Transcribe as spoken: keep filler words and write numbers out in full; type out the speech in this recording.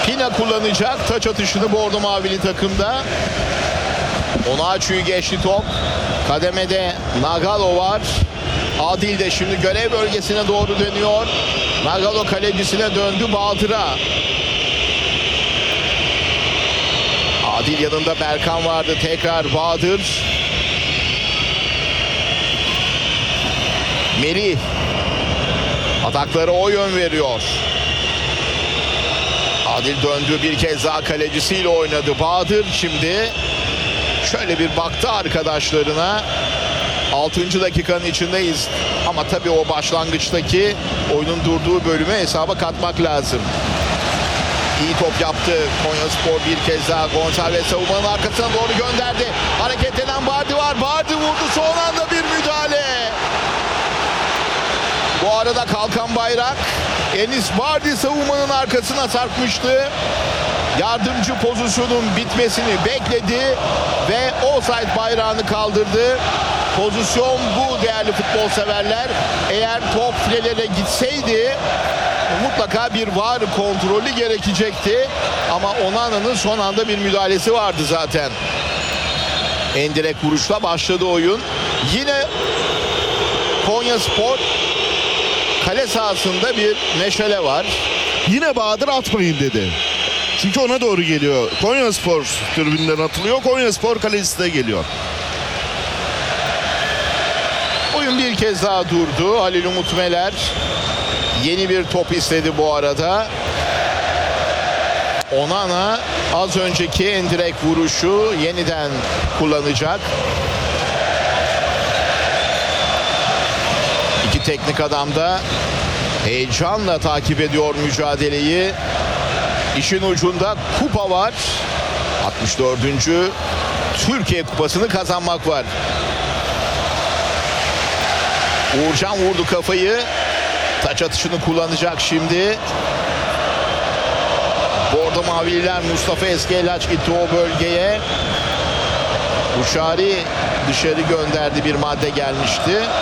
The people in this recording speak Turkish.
Pina kullanacak taç atışını Bordo Mavili takımda. Onaçu'yu geçti top. Kademede Nagalo var. Adil de şimdi görev bölgesine doğru dönüyor. Nagalo kalecisine döndü, Bahadır'a. Adil yanında Berkan vardı. Tekrar Bahadır. Melih. Atakları o yön veriyor. Adil döndü, bir kez daha kalecisiyle oynadı. Bahadır şimdi şöyle bir baktı arkadaşlarına. altıncı dakikanın içindeyiz. Ama tabii o başlangıçtaki oyunun durduğu bölümü hesaba katmak lazım. İyi top yaptı Konyaspor bir kez daha. Gonçalves savunmanın arkasına doğru gönderdi. Hareket eden Bardi var. Bardi vurdu, son anda bir müdahale. Bu arada kalkan bayrak. Enis Bardi savunmanın arkasına sarkmıştı. Yardımcı pozisyonun bitmesini bekledi ve offside bayrağını kaldırdı. Pozisyon bu değerli futbol severler. Eğer top filelere gitseydi mutlaka bir V A R kontrolü gerekecekti. Ama Onana'nın son anda bir müdahalesi vardı zaten. Endirekt vuruşla başladı oyun. Yine Konyaspor kale sahasında bir meşale var. Yine Bahadır atmayın dedi. Çünkü ona doğru geliyor. Konyaspor tribünden atılıyor. Konyaspor kalecisi de geliyor. Oyun bir kez daha durdu. Halil Umut Meler yeni bir top istedi bu arada. Onana az önceki endirekt vuruşu yeniden kullanacak. İki teknik adam da heyecanla takip ediyor mücadeleyi. İşin ucunda kupa var. altmış dördüncü Türkiye Kupası'nı kazanmak var. Uğurcan vurdu kafayı. Taç atışını kullanacak şimdi. Bordo Mavililer, Mustafa Eskelaç gitti o bölgeye. Uşari dışarı gönderdi, bir madde gelmişti.